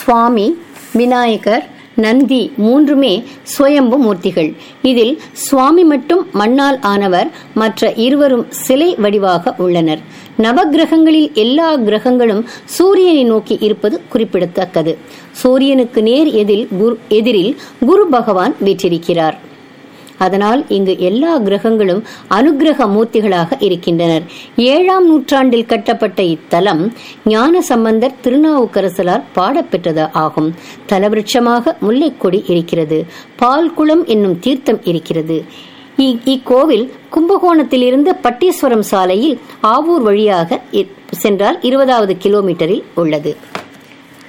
சுவாமி, விநாயகர், நந்தி மூன்றுமே சுயம்பு மூர்த்திகள். இதில் சுவாமி மட்டும் மண்ணால் ஆனவர், மற்ற இருவரும் சிலை வடிவாக உள்ளனர். நவகிரகங்களில் எல்லா கிரகங்களும் சூரியனை நோக்கி இருப்பது குறிப்பிடத்தக்கது. சூரியனுக்கு நேர் எதிரில் குரு பகவான் வீற்றிருக்கிறார். அதனால் இங்கு எல்லா கிரகங்களும் அனுக்கிரக மூர்த்திகளாக இருக்கின்றனர். 7ஆம் நூற்றாண்டில் கட்டப்பட்ட இத்தலம் ஞான சம்பந்தர் திருநாவுக்கரசரால் பாடப்பெற்றது ஆகும். தலவிருட்சமாக முல்லைக்கொடி இருக்கிறது. பால்குளம் என்னும் தீர்த்தம் இருக்கிறது. இக்கோவில் கும்பகோணத்திலிருந்து பட்டீஸ்வரம் சாலையில் ஆவூர் வழியாக சென்றால் 20வது கிலோமீட்டரில் உள்ளது.